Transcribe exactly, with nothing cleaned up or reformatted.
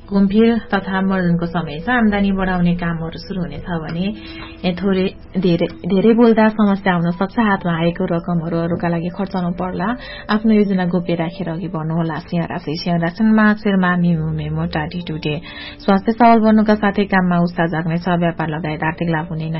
घुमफिर तथा मर्जनको समय छ। आमदानी बढाउने कामहरू शुरू हुनेछ भने थोरै धेरै धेरै बोल्दा समस्या हुन सक्छ। हातमा आएको रकमहरू अरूका लागि खर्चाउनु पर्ला। आफ्नो योजना गोप्य राखेर अघि बढ्नुहोला। सिंह राशि सिंह राशिमा शिरमा मिमु मेमो टाढी टुटे। स्वास्थ्य सबल बन्नुका साथै काममा उत्साह जाग्नेछ। व्यापार लगायत आर्थिक लाभ हुने